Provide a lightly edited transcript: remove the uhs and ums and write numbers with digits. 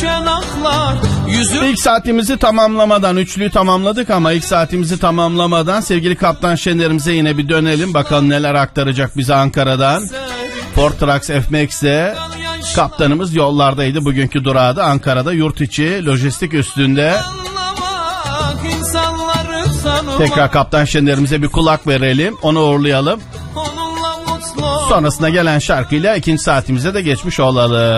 düşen aklar. İlk saatimizi tamamlamadan, üçlüyü tamamladık ama ilk saatimizi tamamlamadan sevgili Kaptan Şener'imize yine bir dönelim. Bakalım neler aktaracak bize Ankara'dan. Ford Trucks F-Max'te kaptanımız yollardaydı. Bugünkü durağı da Ankara'da yurt içi lojistik üstünde. Tekrar Kaptan Şener'imize bir kulak verelim. Onu uğurlayalım. Sonrasında gelen şarkıyla ikinci saatimize de geçmiş olalım.